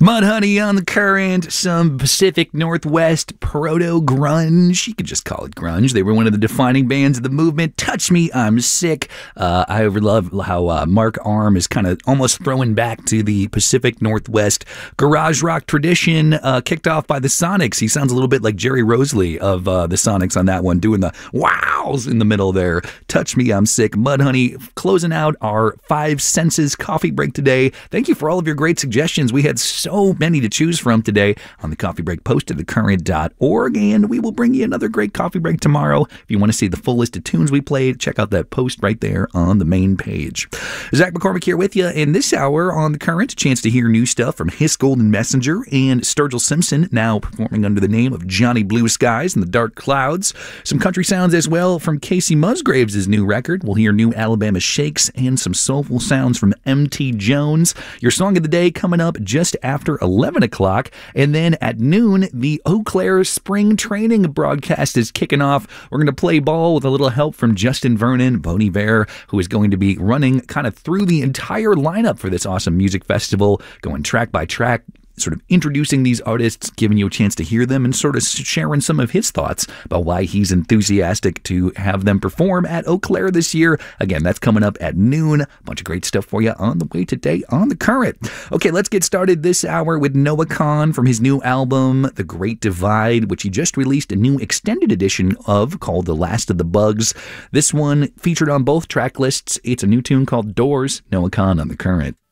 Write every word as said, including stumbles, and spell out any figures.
Mudhoney on the Current, some Pacific Northwest proto-grunge. You could just call it grunge. They were one of the defining bands of the movement. Touch Me, I'm Sick. Uh, I love how uh, Mark Arm is kind of almost throwing back to the Pacific Northwest garage rock tradition, uh, kicked off by the Sonics. He sounds a little bit like Jerry Rosalie of uh, the Sonics on that one, doing the wows in the middle there. Touch Me, I'm Sick. Mudhoney closing out our Five Senses coffee break today. Thank you for all of your great suggestions. We had so many to choose from today on the Coffee Break post at the current dot org, and we will bring you another great coffee break tomorrow. If you want to see the full list of tunes we played, check out that post right there on the main page. Zach McCormick here with you in this hour on The Current. A chance to hear new stuff from Hiss Golden Messenger and Sturgill Simpson, now performing under the name of Johnny Blue Skies and the Dark Clouds. Some country sounds as well from Casey Musgraves' new record. We'll hear new Alabama Shakes and some soulful sounds from M T Jones. Your song of the day coming up just after eleven o'clock, and then at noon, the Eau Claire Spring Training broadcast is kicking off. We're going to play ball with a little help from Justin Vernon, Bon Iver, who is going to be running kind of through the entire lineup for this awesome music festival, going track by track, sort of introducing these artists, giving you a chance to hear them, and sort of sharing some of his thoughts about why he's enthusiastic to have them perform at Eau Claire this year. Again, that's coming up at noon. A bunch of great stuff for you on the way today on The Current. Okay, let's get started this hour with Noah Kahan from his new album, The Great Divide, which he just released a new extended edition of called The Last of the Bugs. This one featured on both track lists. It's a new tune called Doors. Noah Kahan on The Current.